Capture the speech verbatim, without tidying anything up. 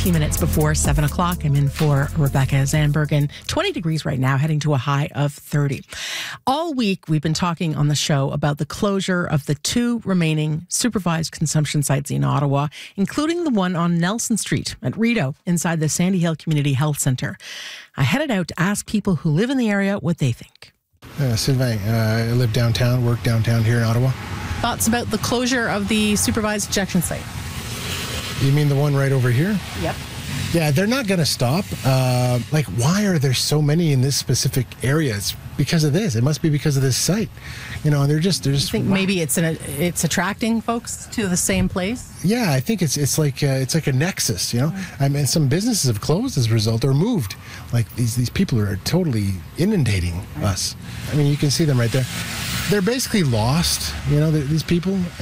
fifteen minutes before seven o'clock. I'm in for Rebecca Zandbergen. twenty degrees right now, heading to a high of thirty. All week, we've been talking on the show about the closure of the two remaining supervised consumption sites in Ottawa, including the one on Nelson Street at Rideau, inside the Sandy Hill Community Health Centre. I headed out to ask people who live in the area what they think. Uh, Sylvain, uh, I live downtown, work downtown here in Ottawa. Thoughts about the closure of the supervised injection site? You mean the one right over here? Yep. Yeah, they're not going to stop. Uh, like, why are there so many in this specific area? It's because of this. It must be because of this site. You know, they're just... They're just I think maybe it's an, it's attracting folks to the same place? Yeah, I think it's it's like uh, it's like a nexus, you know? I mean, some businesses have closed as a result or moved. Like, these, these people are totally inundating us. I mean, you can see them right there. They're basically lost, you know, these people.